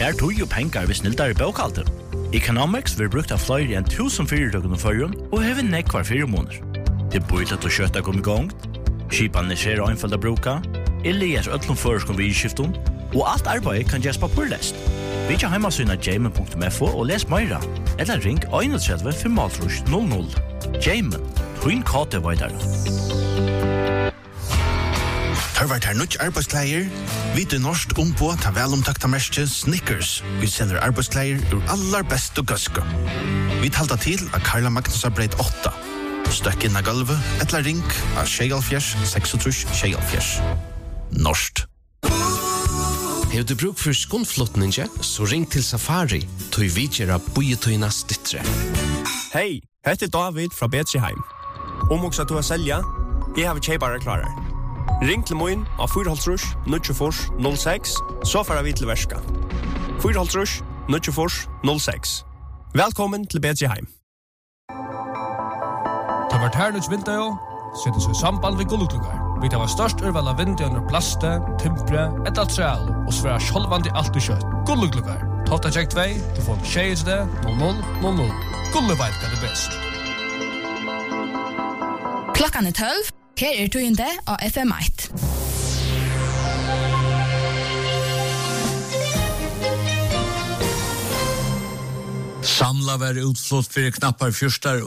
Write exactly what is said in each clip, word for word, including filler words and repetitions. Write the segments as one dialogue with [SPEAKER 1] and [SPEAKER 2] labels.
[SPEAKER 1] Spær tog og penger hvis snilder i bøkalter. Economics vil brukt av flere enn tusen fyrirtøkene førjen og hever nekk hver fire måneder. Det er bøylet å kjøtta kom i gang, skipene skjer og innfølt å bruke, eller øtlom føreskon ved skiften, og alt arbeid kan gjøres på purlest. Vi kan hjemme jamen punktum f o og les meira, eller ring one three fem null null. Jamen, Twin Kate Vidar.
[SPEAKER 2] Tørvart her nødt arbeidskleier. Vi til norsk ombå ta velomtakta merke Snickers. Vi selger arbeidskleier ur allar best og gøske. Vi talta til av Karla Magnus Breit åtta. Støkk inn av gulvet, etla ring av Sjegalfjers, seksogtrus Sjegalfjers. Norskt.
[SPEAKER 3] Har du bruk for skundflottninge, så ring til Safari, tog vidgjera bojetøyna stittre.
[SPEAKER 4] Hei, heter David fra Betsiheim. Om også du har selja, jeg har kjeipare klarer. Ring til moin av fire null null null seks, så får vi til verska. fire null null null seks. Velkommen til Betsiheim.
[SPEAKER 5] Det var tærnets vinter jo, setter seg samband ved gullutlugar. Vi tar størst urval av vinter under plaste, timpre, et altreal, og svære sjolvand i alt og kjøtt. Gullutlugar. Tolta tjekk tvei, du får tjejs det, null null null null. Gulleveit er det best.
[SPEAKER 6] Klokkan er tolv. Her er tøyende av F M ett.
[SPEAKER 7] Samla var utflott for knappar fyrstar.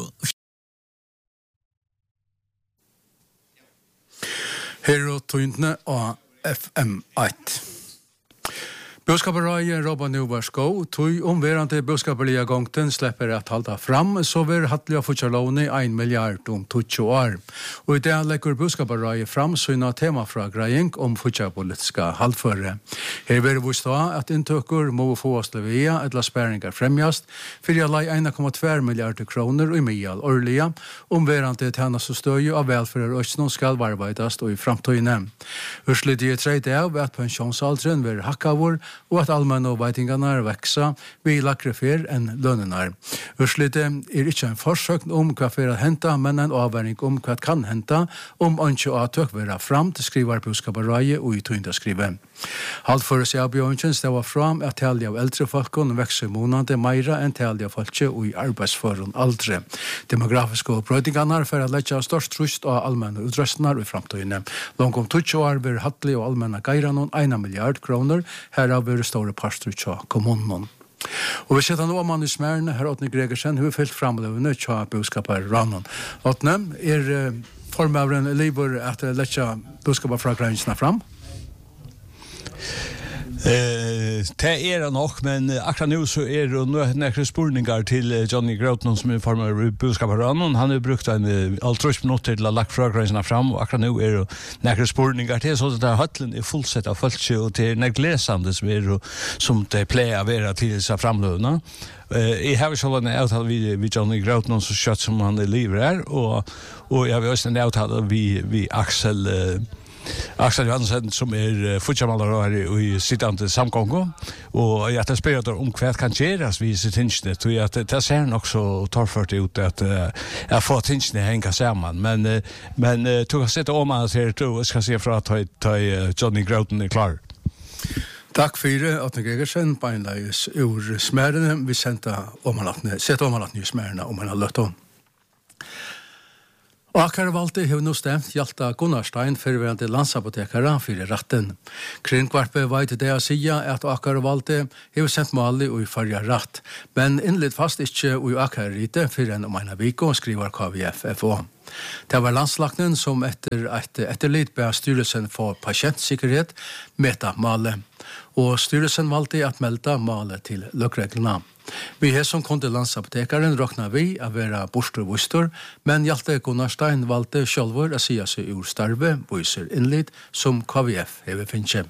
[SPEAKER 8] Her er tøyende av F M ett. Bøskaparøye Robba Nuvarsko, tog omverande bøskaparlige gongten slipper at halda fram, så vil hattelig fortjalåne en milliard om tjueto år. Og i det legger bøskaparøye fram syna tema fra grejing om fortjalpolitiska halvføre. Her vil vi stå at inntøkker må få oss levia et la spæringar fremjast, for jeg lai one komma two milliarder kroner i mial årlige, omverande tjenest og støy av velfører østnån skal varbeidast og i framtøyene. Urslit i tredje av at pensjonsaldren vil hakkavur, og at allmenn og veitingarna veksa vi lakre fer enn lønnenar. Urslite er ikke en forsøkn om hva fer at henta, men en avværing om hva kan henta, om ønske og atøk vera fram til skrivar bøskaparøye og i tøynda skrive. Halvføre seg av bjørnsen stava fram at tallet av eldre folkene vekser månande meira enn tallet av folket og i arbeidsforhånd aldre. Demografiske opprøytingarna fer at letja størst trust av allmenne utrøstnar i framtøyene. Langt om tjueto år vil hattelig og allmenna geira noen one milliard kroner, herav vil store parster tja kommunen. Og vi setter nå mann i smærene, her Åtne Gregersen, hun har fyllt framlevende tja bøskapar Rannon. Åtne, er uh, formøveren liver at uh, letja bøskapar fra grensene fram?
[SPEAKER 7] Eh, det er det nok, men akkurat nå så er det noen spurningar til Johnny Groutnon som er former budskaparannen. Han har brukt en altruist minutter til å lagt fragreisene fram, og akkurat nå er det noen spurningar til, så det høtlen er fullsett av folk, og det er noen glesande som er som det pleier å være til disse framløvene. Uh, jeg har ikke en avtale ved Johnny Groutnon så kjøtt som han er livet her, og, og jeg har også en avtale ved Axel uh, Axel Johansen som er uh, futsalmalare i sittande samkongo, og jeg har spørt om hva kan gjøres vi sitt tingene, og jeg, det ser nok så torført ut at uh, jeg får tingene henga sammen, men, uh, men uh, du kan sette om at jeg skal se fra at uh, Johnny Groutnon er klar.
[SPEAKER 8] Takk for Åtne Gregersen, beinleis ur smærene, vi sendte omalatne, sette omalatne i smærene om han har løtt om. Og akkar valgte har nå stemt Hjalta Gunnarstein forverande landsapotekere for ratten. Kringkvarpe veit det å sige at akkar valgte har sendt malig og i farja ratt, men innlitt fast ikke i akkar rite for en om en viko, skriver K V F F O. Det var landslagnen som etter et etterlit ber styrelsen for pasientsikkerhet meta male, og styrelsen valgte at melda male til løkreglene. Vi har som kunde landsapotekaren råkna vi av vera bostor-bostor, men Hjalte Gunnarstein valgte sjølvor å sia seg ur starve, viser innlitt, som K V F hever finnje.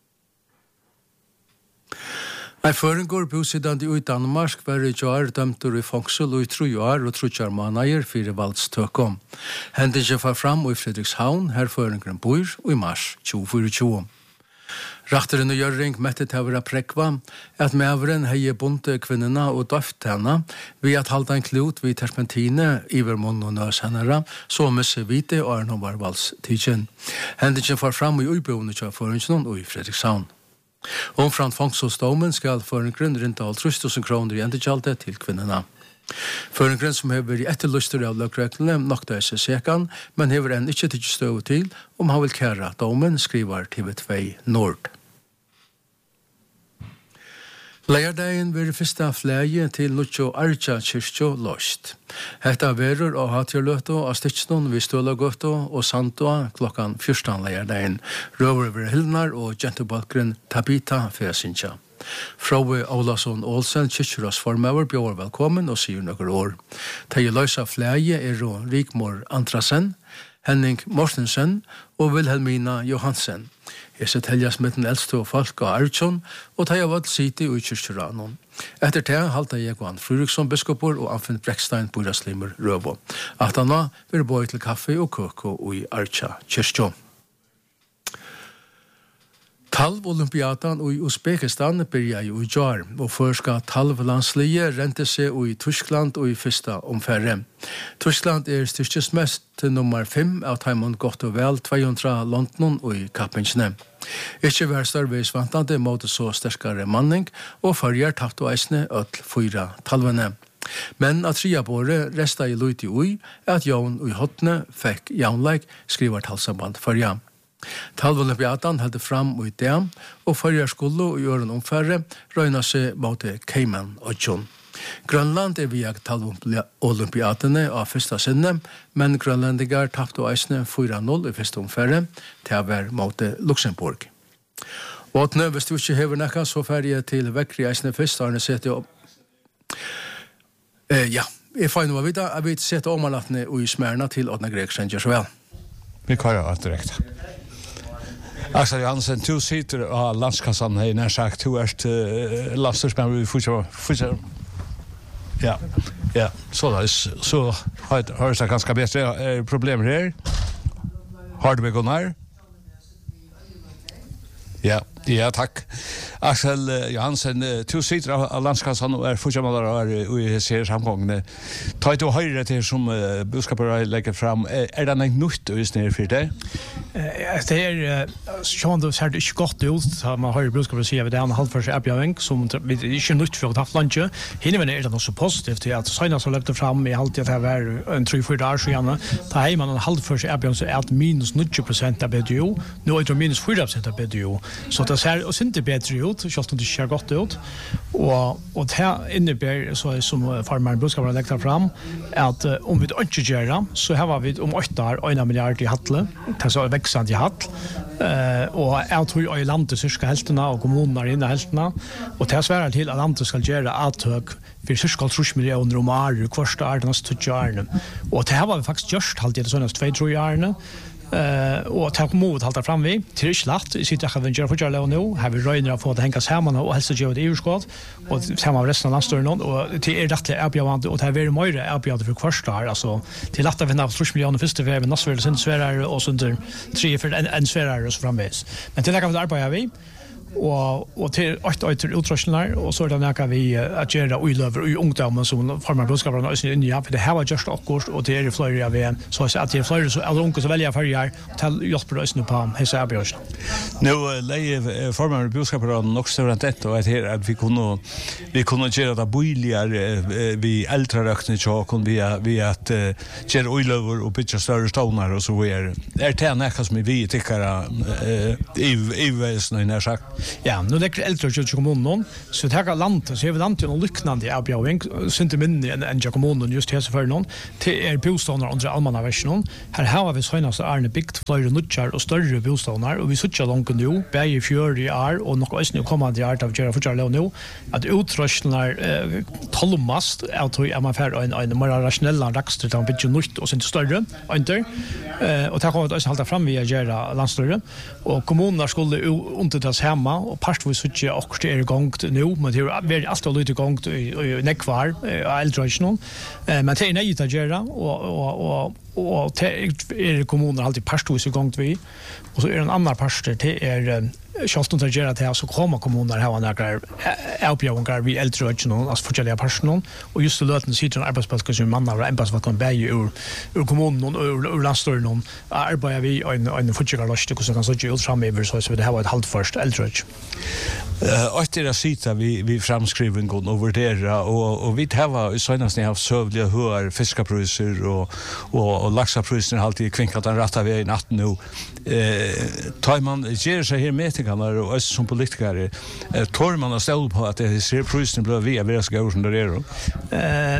[SPEAKER 8] Nei, føringår bosidande i Danmark var i jar dømter i fangsel og i tru år og trutjar manager fire valdstøkom. Hendingen var fram i Fredrikshavn, her føringren bor, og i mars tjue tjue. Ratteren og Gjøring mettet til å prekva at meveren heie bonte kvinnerne og døft henne ved at halda en klot vid terpentine iver munn og nøs hennere, så misse vite og er nå var valstidjen. Hendingen var fram i uiboende til føringen og i Fredrikshavn. Omframt fångsåsdomen skal føringren rinta halvtrus tusen kroner i endekjaldet til kvinnerna. Føringren som har vært etterlyster av løkreglene nokta seg sekan, men hever enn ikke til støv til om han vil kæra domen, skriver T V två Nord. Leierdagen vil fyrsta flæge til Nuttjo Arja kyrkjo lost. Hetta verur og hatjarløto av Stitsnon vid Stølagøto og Santoa klokkan fjørstan leierdagen. Røver over Hildnar og gentubalkren Tabita Fesinja. Frøve Olason Olsen, kyrkjoras formøver, bjør velkommen og sier noen år. Teie løysa flæge er og Rigmor Andrasen, Henning Mortensen og Wilhelmina Johansen. Jeg ser teljas med den eldste og folk av Arjun, og tar jeg valgt siti i kyrkjeranon. Etter det halta jeg Johan Fruriksson biskopor og Anfinn Brekstein Boraslimer Røvo. At han nå vil bøy til kaffe og køko i Arja kyrkjo. Talv olympiadan i Uzbekistan byrja i ujar, og førska talv landslige rente seg i Tyskland og i fyrsta omfærre. Tyskland er styrkest mest til nummer fem av Taimond godt og vel to hundre London og i kappingsne. Ikke vær størvis vantande mot så sterskare manning, og førjer tapt og eisne øtl fyra talvene. Men at tria båre resta i luti ui, at Jon ui hotne fikk jaunleik, skriver talsamband førja. Talvolympiadan hadde fram og i dem, og førjer skulle i øren omfærre røyna seg mot Cayman og John. Grønland er via talvolympiadene av første sinne, men grønlandigar tappte og eisne fire null i første omfærre til å være mot Luxemburg. Åtne, hvis du ikke hever nekka, så færger jeg til vekkri eisne først, Arne sette om... Eh, ja, jeg får noe videre, jeg vil sette omalatne og i smerna til Åtne Greksen, gjør så vel.
[SPEAKER 7] Vi kører alt direkt. Axel Johansen, du sitter av landskassan her, nær sagt, du er uh, landstorspenn vi fortsatt. Ja, ja, så da, så har det seg ganske bedre problemer her. Har du med Gunnar? Ja, ja, takk. Axel Johansen, du sitter av landskassan og er fortsatt i ser samgångene. Ta du høyre til som uh, budskapet legger fram. Er det noe nytt å snere for deg?
[SPEAKER 9] Det er, sånn det ser det ikke godt ut, så man hører budskapet sier at det er en halvførs erbjøring, som vi ikke er nytt for å ta flanke. Hinnemen er det noe så positivt til at Søyna som løpte fram i halvtid at det var en tre-fire år siden. Da har man en halvførs erbjøring som er at minus nitti prosent av B D O, nå er det minus fire prosent av B D O. Så det ser og synes bedre ut, selv om det ikke ser godt ut. Og, og det innebærer, så som farmeren budskapet har lagt fram, at uh, om vi ikke gjør det, så har vi om åtte år en milliard i hattle, til så veksende i hatt, uh, og jeg tror i landet sørska heltene, og kommunene er inne heltene, og til svære til at landet skal gjøre avtøk for sørska trus millioner om året, hverste år, de neste tjueåtte årene. Og det har vi faktisk gjort alltid det sånne tve-tre årene, Uh, og til å måte halte frem vi til ikke lagt, jeg sitter ikke at vi gjør fortsatt nå, her vi røyner å få det hengt sammen og helst gjøre det i urskått og sammen av resten av landstøren og til er rettelig erbjørende og til å være mer erbjørende for hverste her altså, til lagt av vi av trus millioner første for vi nasverdig sin sverere og sånn tre for en, en sverere og så fremvis men til det kan vi arbeide vi og, og til åtte år til utrøsjoner og så er det noe vi at gjøre uiløver og ungdommen som former budskaperne og inni for det her var just akkurat og det er flere av en så at det er flere så alle unge som velger førjer til hjelper det på hese avgjørelsen.
[SPEAKER 7] Nå leier former budskaperne nok større enn dette og er at vi kunne vi kunne gjøre det boligere vi eldre røkne tjåken vi, vi at uh, gjøre uiløver og bytte større ståner og så videre. Er det noe som vi tykker i veisen og nær sagt?
[SPEAKER 9] Ja, nu lägger äldre till kommunen så det här landet så är vi landet och liknande avbjövning synte minne än en kommunen just här så för någon till är bostäder under allmänna versionen. Här har vi senaste Arne byggt flera nutchar och större bostäder och vi söker långt nu bäj i fjör i år och något ösn kommer det art av göra för nu att utrustningar tolvmast är tror jag man för en en mer rationell raxter utan bit nytt och sen större inte och det kommer att hålla fram via göra landstörre och kommunerna skulle undertas hemma og partvis ikke akkurat er i gang nå, men det er alltid litt i gang i nekvar av eldrøysene, men det er nøyt å gjøre, og, og, og och det är kommuner alltid parsvis igång vi och så är det en annan parster det är Kjolton til å gjøre til så kommer kommuner her og nærkere oppgjøringer vi eldre og noen, altså forskjellige personer, og just i løten sitter en arbeidsplatser som manner og embetsvatten begge ur, ur kommunen og ur, ur landstøren, arbeider vi og en, en forskjellige løst, hvordan kan så ikke ut fremover, så vi det her var et halvt først eldre og
[SPEAKER 7] Uh, Øyter jeg sitter vi, vi fremskrivingen og vurderer, og, og vi har i søgnast av søvlige høyere fiskepriser og, og, og laksapriser har alltid kvinket den rette ved i natten nå. Uh, tar man gjør seg her metingene og oss som politikere, uh, tar man å stelle på at det ser prisene blir vi av deres gøy som det er?
[SPEAKER 9] Uh,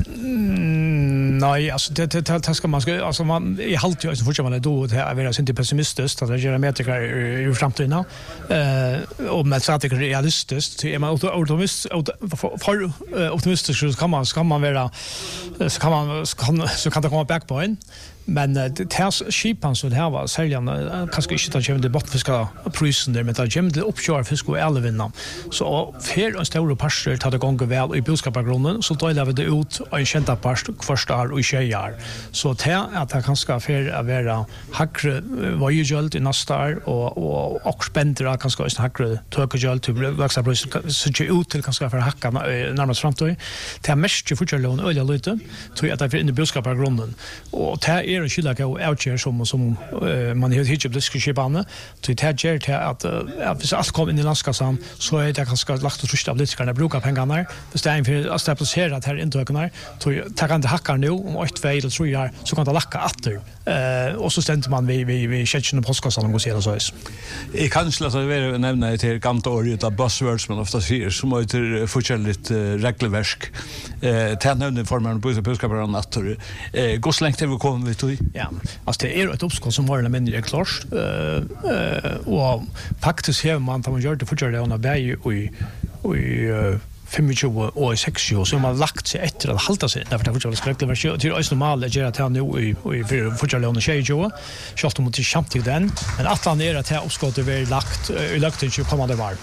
[SPEAKER 9] nei, altså det, det, det, det skal man, skal, altså man i halvtid også fortsatt man er do til å være sintig pessimistisk, at det gjør metingene i, i fremtiden, uh, og med strategier er realistiskt. Är man optimist för optimistisk så kan man kan man vara så kan man kan så kan det komma back på en. Men det här skipan så det här var säljan kanske inte ta hem det bottenfiska prisen där med ta hem det uppkör fisk och elvinna. Så för en stor pastor tar det gånger väl i boskapargrunden så då lever det ut en kända pastor första år och tjejer. Så det att det kanske för att vara hackre var ju göld i nästa år och och och spendra kanske en hackre töka göld till växa pris så ge ut till kanske för hacka närmast framtid. Det är mest ju fortsätter lån öliga lite tror jag att det är in i boskapargrunden och det är en skillnad av outshare som som uh, man har hittat diskussioner till det ger till att att hvis allt kommer in i landskassan så är det ganska lagt och trust av politikerna brukar pengarna för det är för att stabilisera det här intökarna så ta kan det hackar nu om ett veil eller tror jag så kan det lacka åter eh och så ständer man vi vi vi checken på postkassan och ser så är
[SPEAKER 7] jag kan inte låta vara nämna till gamla året av buzzwords men ofta säger som heter forskjelligt regelverk eh tända formen på budskapet och natur eh går slängt det vi kommer vi till.
[SPEAKER 9] Ja, alltså det är ett uppskott som var en mindre klart eh eh och faktiskt har man tar man gör det för det på i och i tjugofem och sextio så man lagt sig efter att hålla sig därför det var skräckligt var ju till är normalt att göra det nu i i för låna tjugo schalt mot samtidigt den men att han är att det uppskottet är lagt i lagt till kommande var.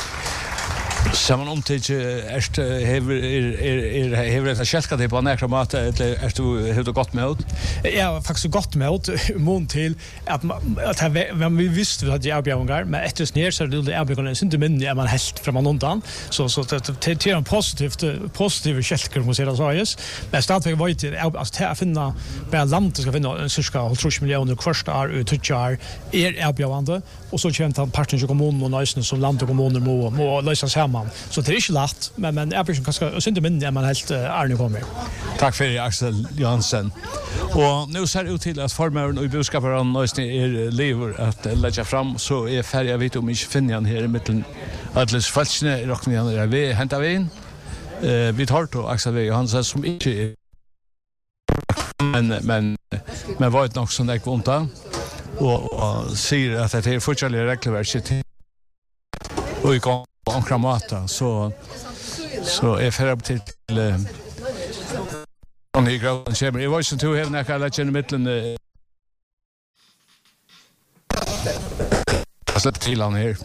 [SPEAKER 7] Så man omtid erst hever er er hever det skjelka det på nekra mat eller erst du har du gått med ut?
[SPEAKER 9] Ja, faktisk gått med ut mån til at at vi visste at jeg bjørngar men etter snær så det er bjørngar inte men är man helt framan undan så så det det är en positivt positiv skjelker måste jag säga men stadväg var det alltså att finna bara land ska finna en cirka tre miljoner första år utjar är erbjudande och så känt han parten som kommunen och nästan som land och kommuner må må lösa samman så det är inte lätt men men är kanske kanske synd men är man helt Arne kommer.
[SPEAKER 7] Tack för Axel Johansen. Och nu ser det ut till att formaren och budskaparen nästan är lever att lägga fram så är färja vet om inte finner han här i mitten alldeles falskne rockning han är vi hämtar vi in. Eh vi tar då Axel Johansen som inte men men men var det nog sån där konta och, och säger att det är fortfarande regelverket och i gång ankramata så så är för upp till on the ground chamber it was to have that let in the middle alltså till han här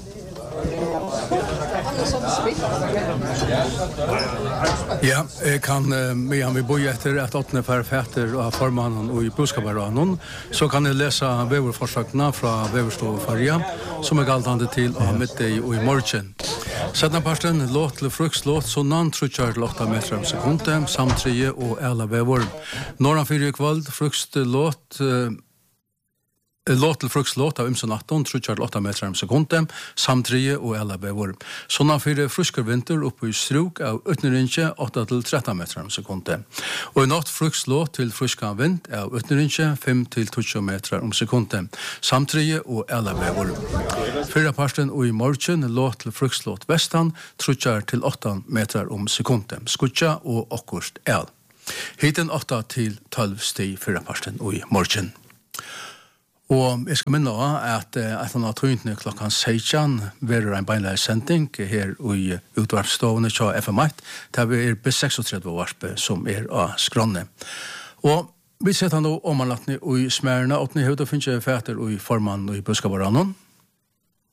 [SPEAKER 8] Ja, jag kan med han vi bor efter att åttne för fetter och formannen och i boskaparanon så kan ni läsa väverforsakna från väverstov Faria som är galtande till och mitt i och i morgon. Sedan parten låt till fruktlåt så nan trutchar till åtta meter om sekunden samt tre och alla vävor. Norran fyra kväll fruktlåt Låt til fruktlåt av imsen atton, trutjar åtta meter om sekunden, samt tre og alla bevor. Sånna fyra frusker vinter oppe i struk av utnerinje åtta til tretton meter om sekunden. Og i natt fruktlåt til fruska vind av utnerinje fem til tjugo meter om sekunden, samt tre og alla bevor. Fyra parten og i morgen låt til fruktlåt vestan, trutjar til åtta meter om sekunden, skutja og okkurst el. Hiten åtta til tolv sti fyra parten og i morgen. Og jeg skal minne at at han har trynet klokken seksten ved en beinleis sending her i utvarpsstående til F M ett, der vi er B treksogtredve varspe som er av skrånne. Og vi setter nå omanlattene i smærene, og ni høyde finnes fæter i formann og i buskabaranen.